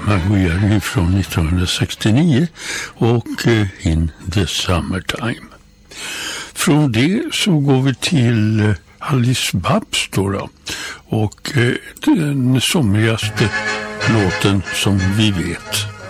Man börjar från 1969 och In the Summertime. Från det så går vi till Alice Babs då. Och den somrigaste låten som vi vet.